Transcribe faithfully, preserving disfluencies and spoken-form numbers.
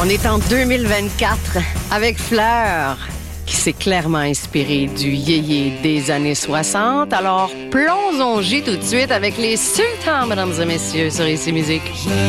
On est en deux mille vingt-quatre avec Fleur, qui s'est clairement inspiré du yéyé des années soixante. Alors, plongeons-y tout de suite avec les sultans, mesdames et messieurs, sur Ici Musique.